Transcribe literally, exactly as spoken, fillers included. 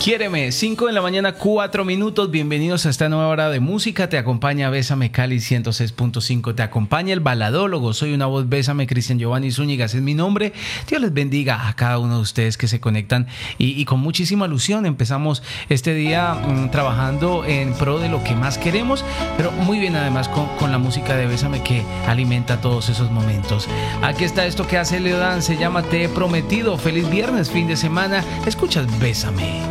Quiéreme, cinco de la mañana, cuatro minutos. Bienvenidos a esta nueva hora de música. Te acompaña Bésame Cali ciento seis punto cinco. Te acompaña el baladólogo. Soy una voz, Bésame, Cristian Giovanni Zúñiga. Es mi nombre. Dios les bendiga a cada uno de ustedes que se conectan. Y, y con muchísima ilusión empezamos este día mmm, trabajando en pro de lo que más queremos. Pero muy bien además con, con la música de Bésame que alimenta todos esos momentos. Aquí está esto que hace Leodan. Se llama Te he prometido. Feliz viernes, fin de semana. Escuchas Bésame.